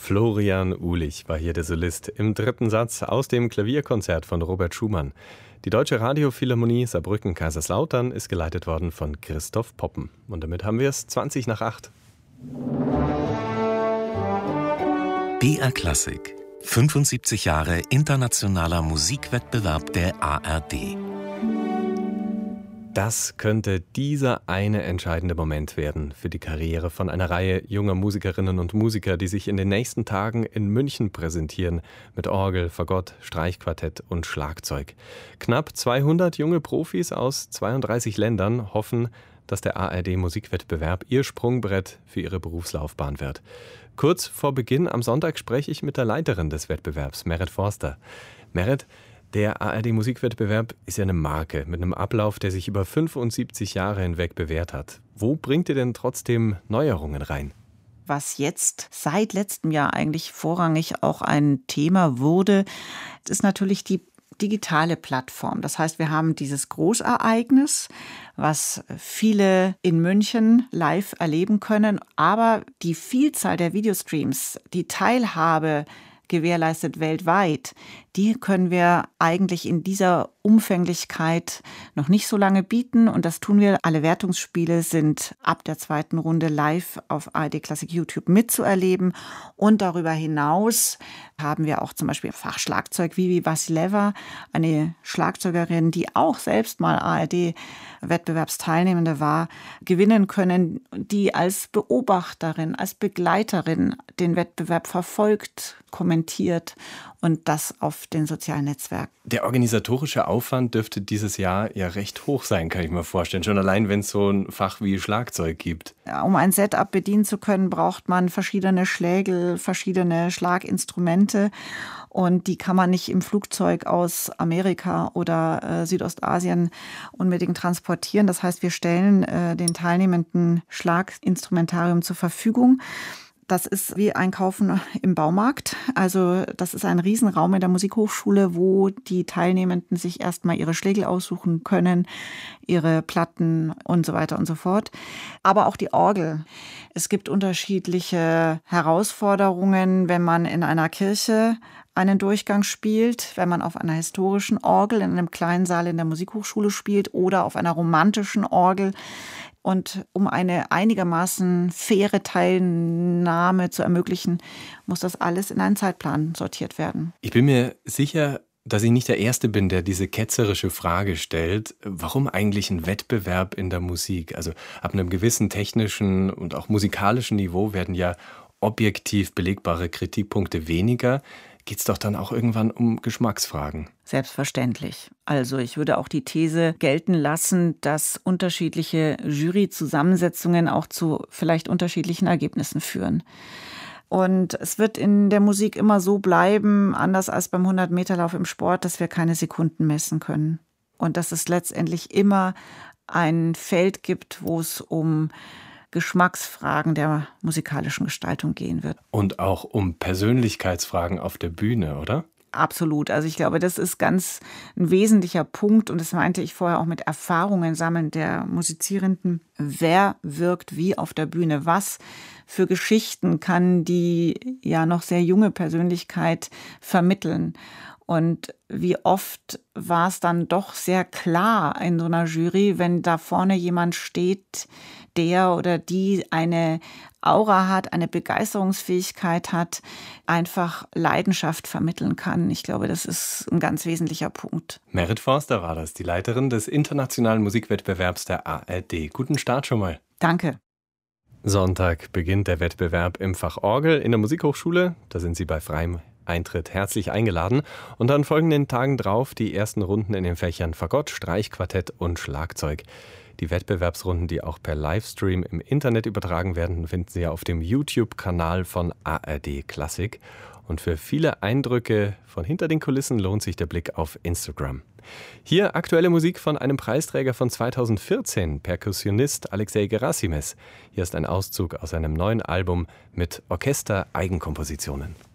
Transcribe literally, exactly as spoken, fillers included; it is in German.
Florian Uhlich war hier der Solist im dritten Satz aus dem Klavierkonzert von Robert Schumann. Die Deutsche Radiophilharmonie Saarbrücken-Kaiserslautern ist geleitet worden von Christoph Poppen. Und damit haben wir es zwanzig nach acht. B R Klassik. fünfundsiebzig Jahre internationaler Musikwettbewerb der A R D. Das könnte dieser eine entscheidende Moment werden für die Karriere von einer Reihe junger Musikerinnen und Musiker, die sich in den nächsten Tagen in München präsentieren mit Orgel, Fagott, Streichquartett und Schlagzeug. Knapp zweihundert junge Profis aus zweiunddreißig Ländern hoffen, dass der A R D-Musikwettbewerb ihr Sprungbrett für ihre Berufslaufbahn wird. Kurz vor Beginn am Sonntag spreche ich mit der Leiterin des Wettbewerbs, Merit Forster. Merit, der A R D-Musikwettbewerb ist ja eine Marke mit einem Ablauf, der sich über fünfundsiebzig Jahre hinweg bewährt hat. Wo bringt ihr denn trotzdem Neuerungen rein? Was jetzt seit letztem Jahr eigentlich vorrangig auch ein Thema wurde, ist natürlich die digitale Plattform. Das heißt, wir haben dieses Großereignis, was viele in München live erleben können, aber die Vielzahl der Videostreams, die Teilhabe gewährleistet weltweit, die können wir eigentlich in dieser Umfänglichkeit noch nicht so lange bieten. Und das tun wir. Alle Wertungsspiele sind ab der zweiten Runde live auf A R D Klassik YouTube mitzuerleben. Und darüber hinaus haben wir auch zum Beispiel Fachschlagzeug Vivi Vassileva, eine Schlagzeugerin, die auch selbst mal A R D-Wettbewerbsteilnehmende war, gewinnen können, die als Beobachterin, als Begleiterin den Wettbewerb verfolgt, kommentiert und das auf den sozialen Netzwerken. Der organisatorische Aufwand dürfte dieses Jahr ja recht hoch sein, kann ich mir vorstellen. Schon allein, wenn es so ein Fach wie Schlagzeug gibt. Ja, um ein Setup bedienen zu können, braucht man verschiedene Schlägel, verschiedene Schlaginstrumente. Und die kann man nicht im Flugzeug aus Amerika oder äh, Südostasien unbedingt transportieren. Das heißt, wir stellen äh, den Teilnehmenden Schlaginstrumentarium zur Verfügung. Das ist wie Einkaufen im Baumarkt. Also das ist ein Riesenraum in der Musikhochschule, wo die Teilnehmenden sich erstmal ihre Schlägel aussuchen können, ihre Platten und so weiter und so fort. Aber auch die Orgel. Es gibt unterschiedliche Herausforderungen, wenn man in einer Kirche einen Durchgang spielt, wenn man auf einer historischen Orgel in einem kleinen Saal in der Musikhochschule spielt oder auf einer romantischen Orgel. Und um eine einigermaßen faire Teilnahme zu ermöglichen, muss das alles in einen Zeitplan sortiert werden. Ich bin mir sicher, dass ich nicht der Erste bin, der diese ketzerische Frage stellt, warum eigentlich ein Wettbewerb in der Musik? Also ab einem gewissen technischen und auch musikalischen Niveau werden ja objektiv belegbare Kritikpunkte weniger. Geht es doch dann auch irgendwann um Geschmacksfragen. Selbstverständlich. Also ich würde auch die These gelten lassen, dass unterschiedliche Juryzusammensetzungen auch zu vielleicht unterschiedlichen Ergebnissen führen. Und es wird in der Musik immer so bleiben, anders als beim hundert-Meter-Lauf im Sport, dass wir keine Sekunden messen können. Und dass es letztendlich immer ein Feld gibt, wo es um Geschmacksfragen der musikalischen Gestaltung gehen wird. Und auch um Persönlichkeitsfragen auf der Bühne, oder? Absolut. Also ich glaube, das ist ganz ein wesentlicher Punkt und das meinte ich vorher auch mit Erfahrungen sammeln der Musizierenden. Wer wirkt wie auf der Bühne? Was für Geschichten kann die ja noch sehr junge Persönlichkeit vermitteln? Und wie oft war es dann doch sehr klar in so einer Jury, wenn da vorne jemand steht, der oder die eine Aura hat, eine Begeisterungsfähigkeit hat, einfach Leidenschaft vermitteln kann. Ich glaube, das ist ein ganz wesentlicher Punkt. Merit Forster war das, die Leiterin des internationalen Musikwettbewerbs der A R D. Guten Start schon mal. Danke. Sonntag beginnt der Wettbewerb im Fach Orgel in der Musikhochschule. Da sind Sie bei freiem Eintritt herzlich eingeladen. Und dann folgen den Tagen drauf die ersten Runden in den Fächern Fagott, Streichquartett und Schlagzeug. Die Wettbewerbsrunden, die auch per Livestream im Internet übertragen werden, finden Sie auf dem YouTube-Kanal von A R D Klassik. Und für viele Eindrücke von hinter den Kulissen lohnt sich der Blick auf Instagram. Hier aktuelle Musik von einem Preisträger von zweitausendvierzehn, Perkussionist Alexei Gerassimes. Hier ist ein Auszug aus einem neuen Album mit Orchester-Eigenkompositionen.